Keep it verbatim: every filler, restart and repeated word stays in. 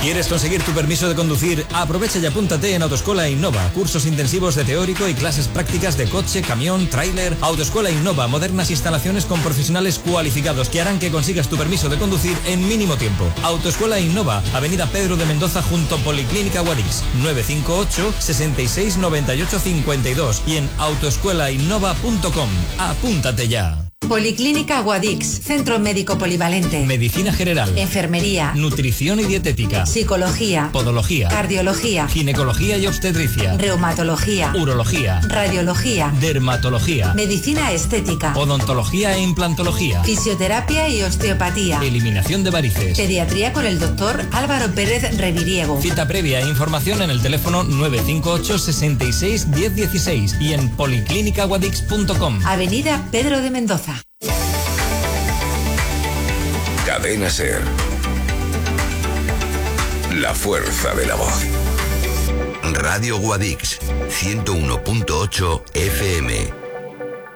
¿Quieres conseguir tu permiso de conducir? Aprovecha y apúntate en Autoescuela Innova. Cursos intensivos de teórico y clases prácticas de coche, camión, tráiler. Autoescuela Innova, modernas instalaciones con profesionales cualificados que harán que consigas tu permiso de conducir en mínimo tiempo. Autoescuela Innova, Avenida Pedro de Mendoza junto a Policlínica Guadix, nueve cinco ocho, sesenta y seis, noventa y ocho, cincuenta y dos y en autoescuela innova punto com. Apúntate ya. Policlínica Guadix, centro médico polivalente. Medicina general. Enfermería. Nutrición y dietética. Psicología. Podología. Cardiología. Ginecología y obstetricia. Reumatología. Urología. Radiología. Dermatología. Medicina estética. Odontología e implantología. Fisioterapia y osteopatía. Eliminación de varices. Pediatría con el doctor Álvaro Pérez Reviriego. Cita previa e información en el teléfono nueve cinco ocho, sesenta y seis, diez dieciséis y en policlínica guadix punto com. Avenida Pedro de Mendoza. Cadena Ser. La fuerza de la voz. Radio Guadix, ciento uno punto ocho F M.